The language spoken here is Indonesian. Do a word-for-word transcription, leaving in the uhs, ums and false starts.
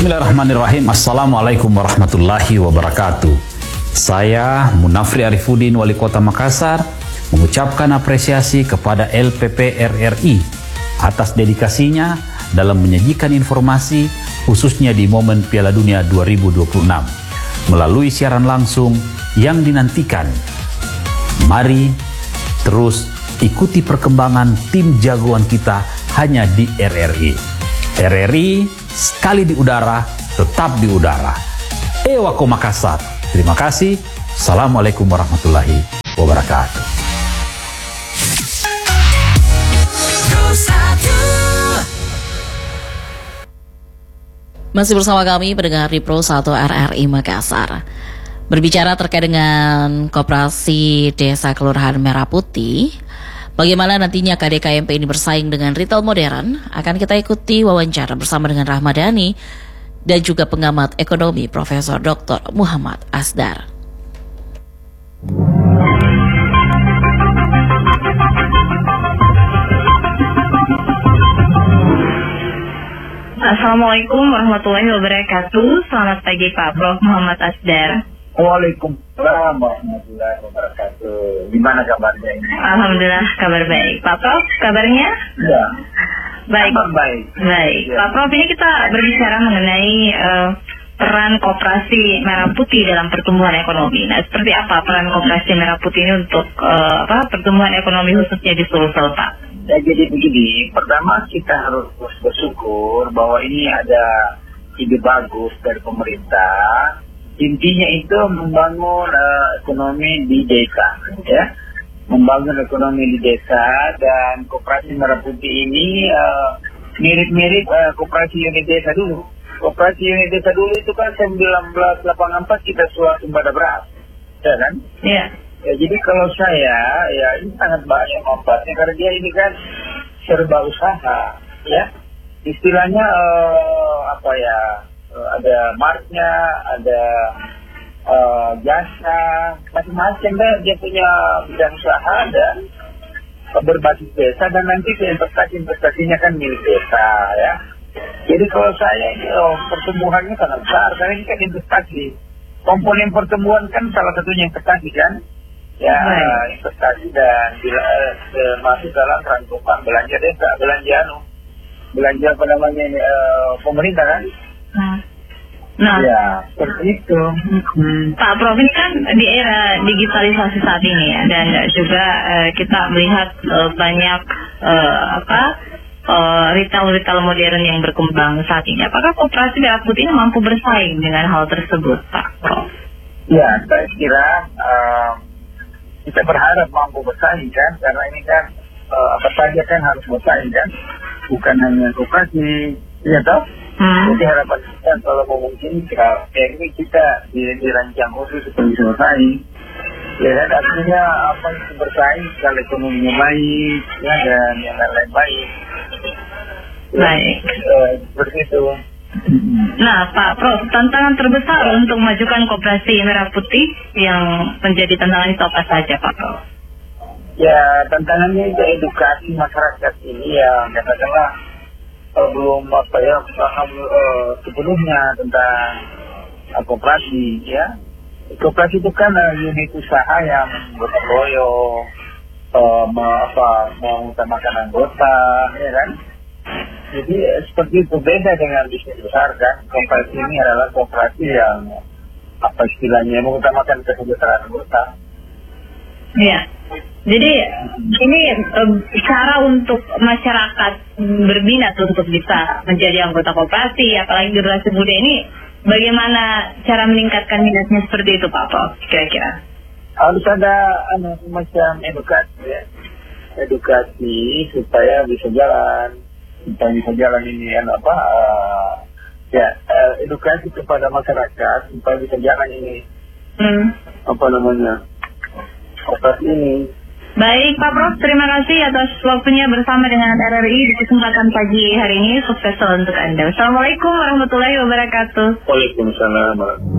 Bismillahirrahmanirrahim. Assalamualaikum warahmatullahi wabarakatuh. Saya Munafri Arifudin, Wali Kota Makassar, mengucapkan apresiasi kepada L P P R R I atas dedikasinya dalam menyajikan informasi khususnya di momen Piala Dunia dua ribu dua puluh enam melalui siaran langsung yang dinantikan. Mari terus ikuti perkembangan tim jagoan kita hanya di R R I. R R I sekali di udara, tetap di udara. Ewako Makassar. Terima kasih. Assalamualaikum warahmatullahi wabarakatuh. Masih bersama kami pendengar di Pro satu R R I Makassar. Berbicara terkait dengan Koperasi Desa Kelurahan Merah Putih, bagaimana nantinya K D K M P ini bersaing dengan retail modern, akan kita ikuti wawancara bersama dengan Rahmadani dan juga pengamat ekonomi Profesor Doktor Muhammad Asdar. Assalamualaikum warahmatullahi wabarakatuh. Selamat pagi Pak Prof Muhammad Asdar. Waalaikumsalam warahmatullahi wabarakatuh. Gimana kabarnya ini? Alhamdulillah kabar baik. Pak Prof, kabarnya? Ya. Baik. Kabar baik. Baik. Ya. Pak Prof, ini kita berbicara mengenai uh, peran Koperasi Merah Putih dalam pertumbuhan ekonomi. Nah, seperti apa peran Koperasi Merah Putih ini untuk uh, apa pertumbuhan ekonomi khususnya di Sulsel, Pak? Ya, jadi begini, pertama kita harus bersyukur bahwa ini ada ide bagus dari pemerintah. Intinya itu membangun uh, ekonomi di desa, ya, membangun ekonomi di desa, dan Koperasi Merah Putih ini uh, mirip-mirip uh, Koperasi Unit Desa dulu. Koperasi Unit Desa dulu itu kan seribu sembilan ratus delapan puluh empat kita swasembada beras, ya kan? Iya. Ya, jadi kalau saya, ya ini sangat banyak manfaatnya karena dia ini kan serba usaha, ya. Istilahnya uh, apa ya? Ada marknya, ada uh, jasa, macam-macam deh. Dia punya bidang usaha dan berbasis desa, dan nanti investasi-investasinya kan milik desa, ya. Jadi kalau saya ini oh, pertumbuhannya sangat besar karena ini kan investasi. Komponen pertumbuhan kan salah satunya investasi kan, ya, hmm. investasi dan bila, eh, masuk dalam rangkuman belanja desa, belanja anu, belanja apa namanya ini, uh, pemerintah kan. Hmm. Nah, ya, seperti itu. Hmm. Pak Prof, ini kan di era digitalisasi saat ini ya, dan juga uh, kita melihat uh, banyak uh, apa uh, retail-retail modern yang berkembang saat ini. Apakah Koperasi Merah Putih ini mampu bersaing dengan hal tersebut, Pak Prof? Ya, saya kira uh, kita berharap mampu bersaing kan, karena ini kan uh, apa saja kan harus bersaing kan, bukan hanya koperasi, ya toh. Hmm. Jadi harapan kita kalau memungkinkan, ya ini kita dirancang khusus untuk bisa bersaing. Ya kan, artinya apa itu bersaing kalau ekonominya baik, ya, dan yang lain-lain baik. Baik. Ya, uh, seperti itu. Nah, Pak Prof, tantangan terbesar untuk memajukan Koperasi Merah Putih yang menjadi tantangan itu apa saja, Pak Prof? Ya, tantangannya itu edukasi masyarakat ini yang katakanlah Uh, belum apa ya paham uh, sepenuhnya tentang uh, koperasi, ya. Koperasi itu kan uh, unit usaha yang gotong royong, uh, apa mengutamakan anggota, ya kan. Jadi uh, seperti itu, beda dengan bisnis besar kan. Koperasi ini adalah koperasi yang apa istilahnya mengutamakan kesejahteraan anggota. Iya. Jadi ini um, cara untuk masyarakat berminat untuk bisa menjadi anggota koperasi, apalagi generasi muda ini, bagaimana cara meningkatkan minatnya seperti itu, Pak Prof? Kira-kira harus ada anu macam edukasi, ya. Edukasi supaya bisa jalan, supaya bisa jalan ini anu apa? Uh, ya uh, edukasi kepada masyarakat supaya bisa jalan ini. Hmm. Apa namanya? Koperasi ini. Baik Pak Prof, terima kasih atas waktunya bersama dengan R R I di kesempatan pagi hari ini. Sukses selalu untuk Anda. Assalamualaikum warahmatullahi wabarakatuh. Waalaikumsalam.